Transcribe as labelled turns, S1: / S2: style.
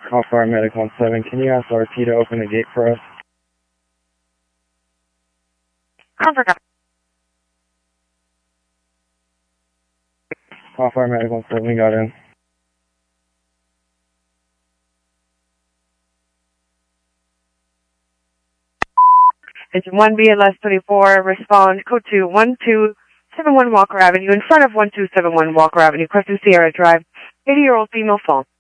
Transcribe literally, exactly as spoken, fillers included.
S1: Call Fire Medic on seven. Can you ask R T to open the gate for us?
S2: Comfort.
S1: Call Fire Medic on seven. We got in.
S2: It's one B L S twenty-four. Respond. Code two one two seven one Walker Avenue. In front of one two seven one Walker Avenue. Crescent Sierra Drive. eighty-year-old female phone.